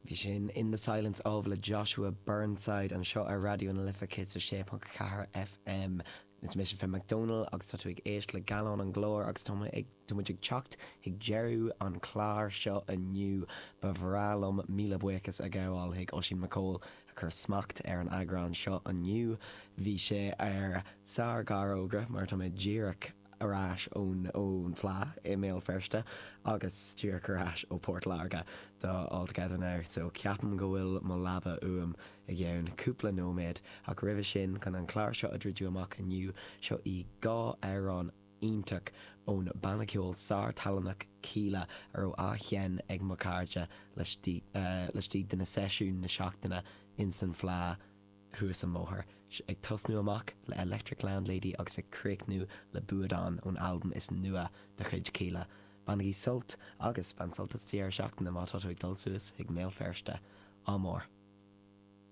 Bhí sin In the Silence ábhla Joshua Burnside an seo ar radio na Lifa Kids a 6.4 FM. Is mis fe McDonald agus tá tú ag éist le galán an glór agus tá ag teacht ag jeú an chlár seo aniu ba bhrálum míle buchas a gabháil ag Oisín McCall a chur smacht ar an agrán seo aniu. Bhí sé ar sár garógra mar tá id ddíireach arás ón flá email firste agus ddíireach arás ó Port Larga dá altogether now, so ceapan go bhfuil mo labba a gceann cúpla nóméid ach ribh sin gan an chlár seo a dúdú amach aniu seo I gá arán ionteach ón bannaciúil sár talanach cíla ar ó áchean ag macáirde leis tí duna seisiún na seachtaine in san flá thuas an móthir. Ag tosnú amach le Electric Landlady agus ag críicnú le buadán ón album is nua de chuid cíla. Bannaí solt agus ban soltas tí ar seachtaine mátá ag dul suas ag mail firste. Amór.